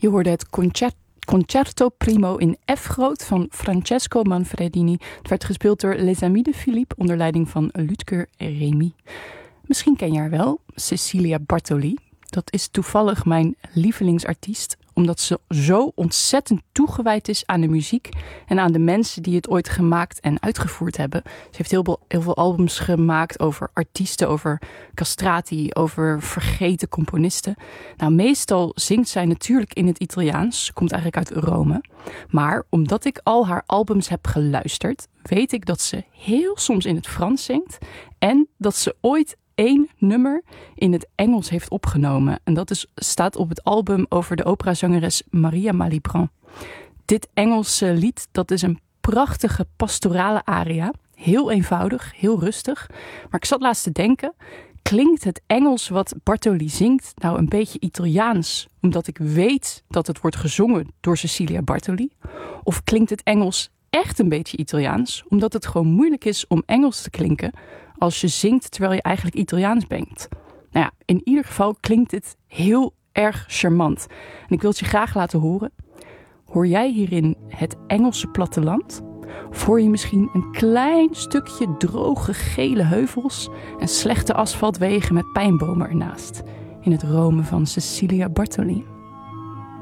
Je hoorde het Concerto Primo in F groot van Francesco Manfredini. Het werd gespeeld door Les Amis de Philippe onder leiding van Ludger Remy. Misschien ken je haar wel, Cecilia Bartoli. Dat is toevallig mijn lievelingsartiest, omdat ze zo ontzettend toegewijd is aan de muziek en aan de mensen die het ooit gemaakt en uitgevoerd hebben. Ze heeft heel veel albums gemaakt over artiesten, over castrati, over vergeten componisten. Nou, meestal zingt zij natuurlijk in het Italiaans. Ze komt eigenlijk uit Rome. Maar omdat ik al haar albums heb geluisterd, weet ik dat ze heel soms in het Frans zingt en dat ze ooit 1 nummer in het Engels heeft opgenomen. En dat staat op het album over de operazangeres Maria Malibran. Dit Engelse lied, dat is een prachtige pastorale aria. Heel eenvoudig, heel rustig. Maar ik zat laatst te denken, klinkt het Engels wat Bartoli zingt nou een beetje Italiaans? Omdat ik weet dat het wordt gezongen door Cecilia Bartoli? Of klinkt het Engels echt een beetje Italiaans? Omdat het gewoon moeilijk is om Engels te klinken als je zingt terwijl je eigenlijk Italiaans bent. Nou ja, in ieder geval klinkt het heel erg charmant. En ik wil het je graag laten horen. Hoor jij hierin het Engelse platteland? Of hoor je misschien een klein stukje droge gele heuvels en slechte asfaltwegen met pijnbomen ernaast? In het Rome van Cecilia Bartoli.